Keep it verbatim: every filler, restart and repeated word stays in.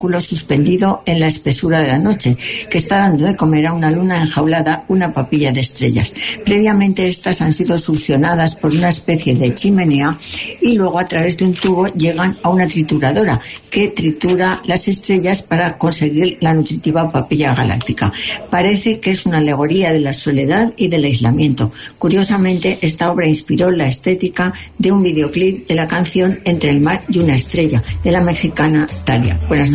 suspendido en la espesura de la noche, que está dando de comer a una luna enjaulada una papilla de estrellas. Previamente estas han sido succionadas por una especie de chimenea y luego a través de un tubo llegan a una trituradora que tritura las estrellas para conseguir la nutritiva papilla galáctica. Parece que es una alegoría de la soledad y del aislamiento. Curiosamente, esta obra inspiró la estética de un videoclip de la canción Entre el mar y una estrella, de la mexicana Thalía. Buenas